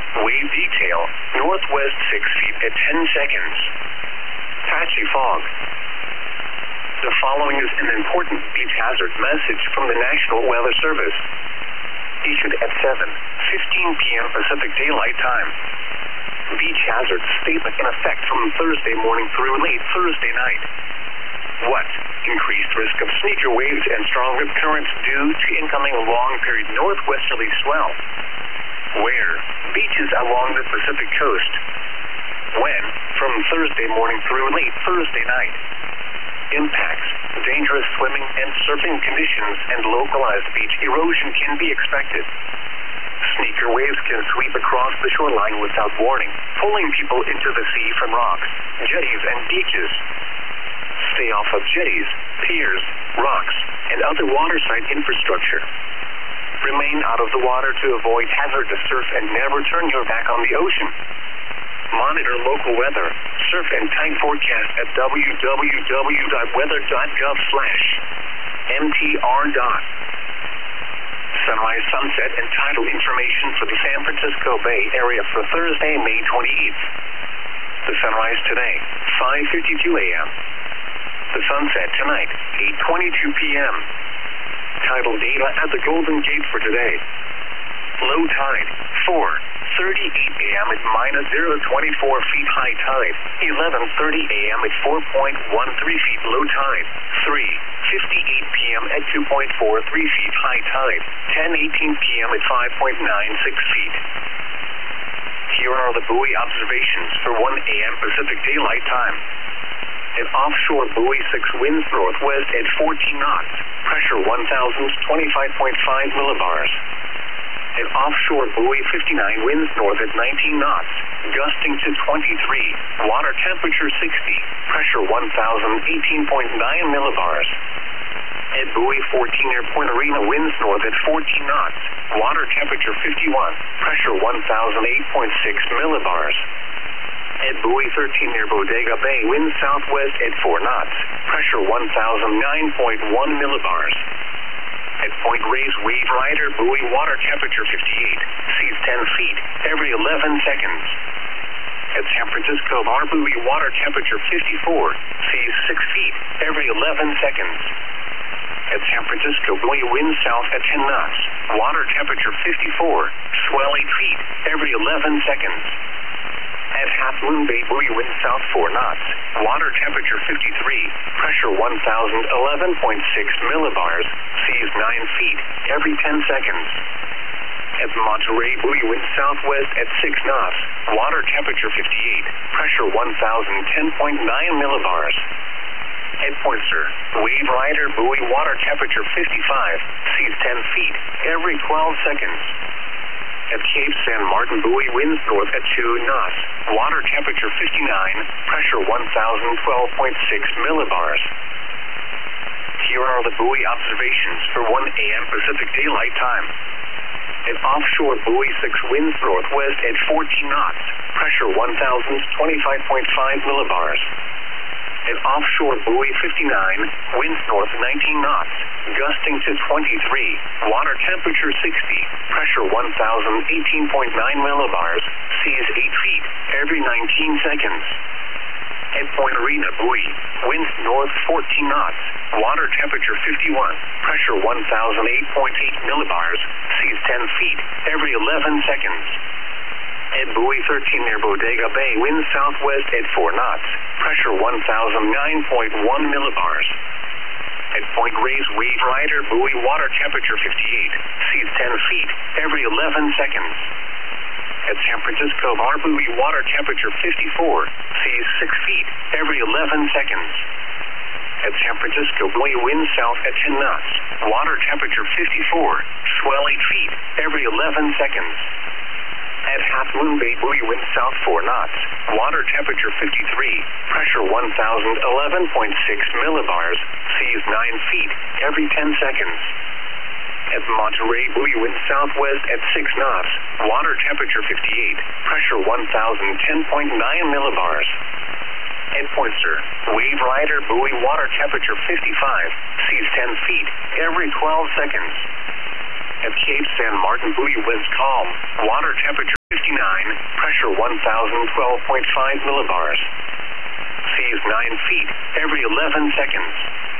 Wave detail, northwest 6 feet at 10 seconds. Patchy fog. The following is an important beach hazard message from the National Weather Service. Issued at 7:15 p.m. Pacific Daylight Time. Beach hazard statement in effect from Thursday morning through late Thursday night. What? Increased risk of sneaker waves and strong rip currents due to incoming long-period northwesterly swell. Where? Beaches along the Pacific coast. When? From Thursday morning through late Thursday night. Impacts. Dangerous swimming and surfing conditions and localized beach erosion can be expected. Sneaker waves can sweep across the shoreline without warning, pulling people into the sea from rocks, jetties, and beaches. Stay off of jetties, piers, rocks, and other waterside infrastructure. Remain out of the water to avoid hazardous surf and never turn your back on the ocean. Monitor local weather, surf and tide forecast at www.weather.gov/mtr. Sunrise, sunset, and tidal information for the San Francisco Bay Area for Thursday, May 28th. The sunrise today, 5:52 a.m. The sunset tonight, 8:22 p.m. Tidal data at the Golden Gate for today. Low tide, 4:38 a.m. at -0.24 feet high tide, 11:30 a.m. at 4.13 feet low tide, 3:58 p.m. at 2.43 feet high tide, 10:18 p.m. at 5.96 feet. Here are the buoy observations for 1 a.m. Pacific Daylight Time. An offshore buoy 6 winds northwest at 14 knots, pressure 1,025.5 millibars. An offshore buoy 59 winds north at 19 knots, gusting to 23, water temperature 60, pressure 1,018.9 millibars. At buoy 14 near Point Arena winds north at 14 knots, water temperature 51, pressure 1,008.6 millibars. At buoy 13 near Bodega Bay winds southwest at 4 knots, pressure 1,009.1 millibars. At Point Reyes Wave Rider buoy water temperature 58, seas 10 feet every 11 seconds. At San Francisco Bar buoy water temperature 54, seas 6 feet every 11 seconds. At San Francisco buoy wind south at 10 knots, water temperature 54, swell 8 feet every 11 seconds. At Half Moon Bay buoy wind south 4 knots, water temperature 53, pressure 1,011.6 millibars, seas 9 feet every 10 seconds. At Monterey buoy wind southwest at 6 knots, water temperature 58, pressure 1,010.9 millibars. At Pointer, Wave Rider buoy water temperature 55, seas 10 feet every 12 seconds. At Cape San Martin buoy winds north at 2 knots, water temperature 59, pressure 1,012.6 millibars. Here are the buoy observations for 1 a.m. Pacific Daylight Time. An offshore buoy 6 winds northwest at 14 knots, pressure 1,025.5 millibars. An offshore buoy 59, winds north 19 knots, gusting to 23, water temperature 60, pressure 1,018.9 millibars, seas 8 feet every 19 seconds. At Point Arena buoy, winds north 14 knots, water temperature 51, pressure 1,008.8 millibars, seas 10 feet every 11 seconds. At buoy 13 near Bodega Bay, winds southwest at 4 knots, pressure 1,009.1 millibars. At Point Reyes Wave Rider buoy water temperature 58, seas 10 feet every 11 seconds. At San Francisco Bar buoy water temperature 54, seas 6 feet every 11 seconds. At San Francisco buoy winds south at 10 knots, water temperature 54, swell 8 feet every 11 seconds. At Half Moon Bay buoy wind south 4 knots, water temperature 53, pressure 1,011.6 millibars, seas 9 feet every 10 seconds. At Monterey buoy wind southwest at 6 knots, water temperature 58, pressure 1,010.9 millibars. At Pointer, Wave Rider buoy water temperature 55, seas 10 feet every 12 seconds. At Cape San Martin buoy winds calm, water temperature 59, pressure 1012.5 millibars. Seas 9 feet every 11 seconds.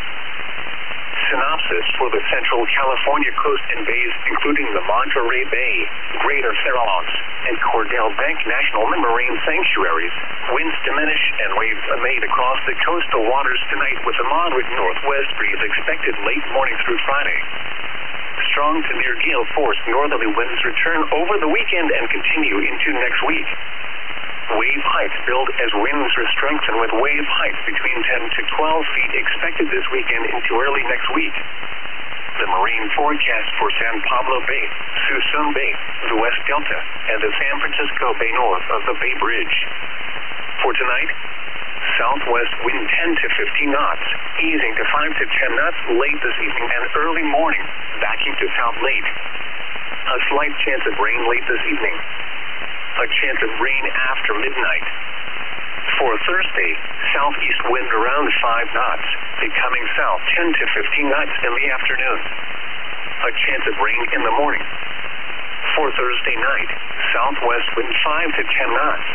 Synopsis for the Central California coast and bays, including the Monterey Bay, Greater Farallones, and Cordell Bank National Marine Sanctuaries. Winds diminish and waves abate across the coastal waters tonight, with a moderate northwest breeze expected late morning through Friday. Strong to near gale force northerly winds return over the weekend and continue into next week. Wave heights build as winds are strengthened, with wave heights between 10 to 12 feet expected this weekend into early next week. The marine forecast for San Pablo Bay, Suisun Bay, the West Delta, and the San Francisco Bay north of the Bay Bridge. For tonight, southwest wind 10 to 15 knots, easing to 5 to 10 knots late this evening and early morning, backing to south late. A slight chance of rain late this evening. A chance of rain after midnight. For Thursday, southeast wind around 5 knots, becoming south 10 to 15 knots in the afternoon. A chance of rain in the morning. For Thursday night, southwest wind 5 to 10 knots.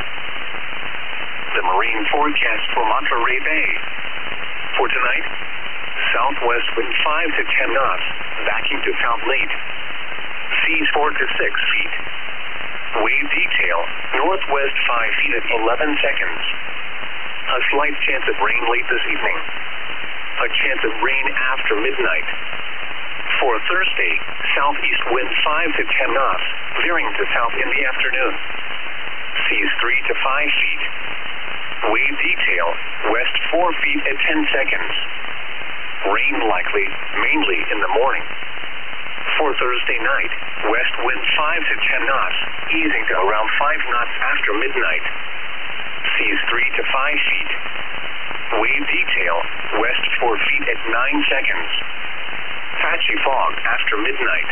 The marine forecast for Monterey Bay. For tonight, southwest wind 5 to 10 knots, backing to south late. Seas 4 to 6 feet. Wave detail, northwest 5 feet at 11 seconds. A slight chance of rain late this evening. A chance of rain after midnight. For Thursday, southeast wind 5 to 10 knots, veering to south in the afternoon. Seas 3 to 5 feet. Wave detail, west 4 feet at 10 seconds. Rain likely, mainly in the morning. For Thursday night, west wind 5 to 10 knots, easing to around 5 knots after midnight. Seas 3 to 5 feet. Wave detail, west 4 feet at 9 seconds. Patchy fog after midnight.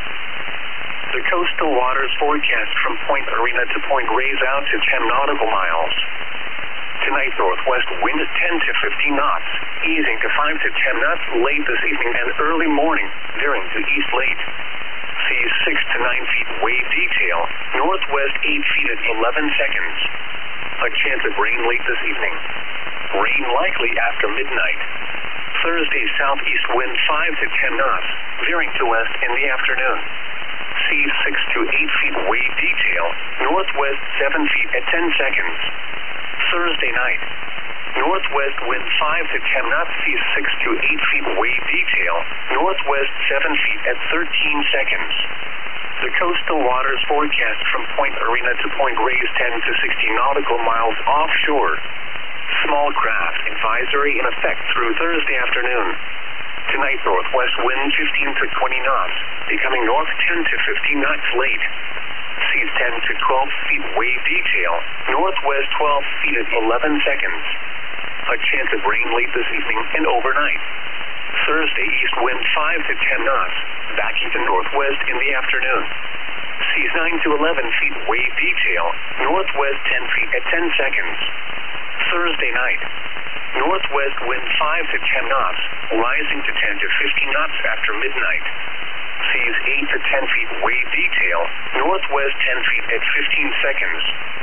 The coastal waters forecast from Point Arena to Point Reyes out to 10 nautical miles. Tonight, northwest wind 10 to 15 knots, easing to 5 to 10 knots late this evening and early morning, veering to east late. Seas 6 to 9 feet wave detail, northwest 8 feet at 11 seconds. A chance of rain late this evening. Rain likely after midnight. Thursday, southeast wind 5 to 10 knots, veering to west in the afternoon. Seas 6 to 8 feet wave detail, northwest 7 feet at 10 seconds. Thursday night, northwest wind 5 to 10 knots, seas 6 to 8 feet wave detail, northwest 7 feet at 13 seconds. The coastal waters forecast from Point Arena to Point Reyes 10 to 60 nautical miles offshore. Small craft advisory in effect through Thursday afternoon. Tonight, northwest wind 15 to 20 knots, becoming north 10 to 15 knots late. Seas 10 to 12 feet wave detail, northwest 12 feet at 11 seconds. A chance of rain late this evening and overnight. Thursday, east wind 5 to 10 knots, backing to northwest in the afternoon. Seas 9 to 11 feet wave detail, northwest 10 feet at 10 seconds. Thursday night, northwest wind 5 to 10 knots, rising to 10 to 15 knots after midnight. Seas 8 to 10 feet wave detail, northwest 10 feet at 15 seconds.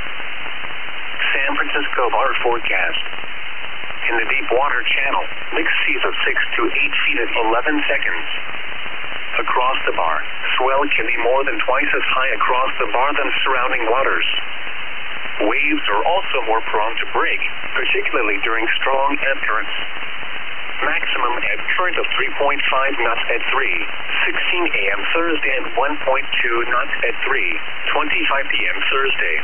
San Francisco bar forecast. In the deep water channel, mixed seas of 6 to 8 feet at 11 seconds. Across the bar, swell can be more than twice as high across the bar than surrounding waters. Waves are also more prone to break, particularly during strong ebb currents. Maximum ebb current of 3.5 knots at 3:16 a.m. Thursday and 1.2 knots at 3:25 p.m. Thursday.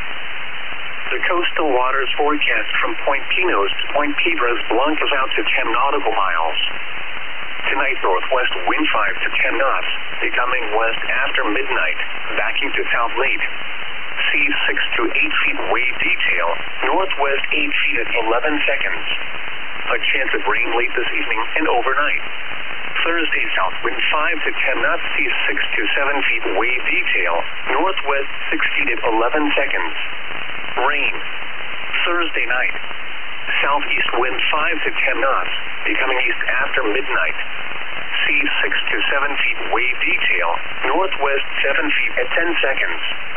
The coastal waters forecast from Point Pinos to Point Piedras Blancas out to 10 nautical miles. Tonight, northwest wind 5 to 10 knots, becoming west after midnight, backing to south late. Seas 6 to 8 feet wave detail, northwest 8 feet at 11 seconds. A chance of rain late this evening and overnight. Thursday, south wind 5 to 10 knots, seas 6 to 7 feet wave detail, northwest 6 feet at 11 seconds. Rain. Thursday night. Southeast wind 5 to 10 knots, becoming east after midnight. Seas 6 to 7 feet wave detail, northwest 7 feet at 10 seconds.